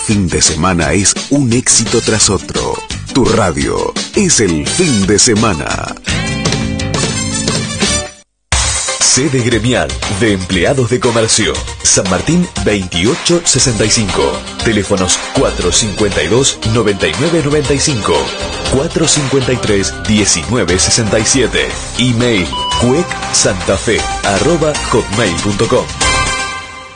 fin de semana es un éxito tras otro. Tu radio es el fin de semana. Sede gremial de empleados de comercio. San Martín 2865. Teléfonos 452-9995. 453-1967. Email cuecsantafe@hotmail.com.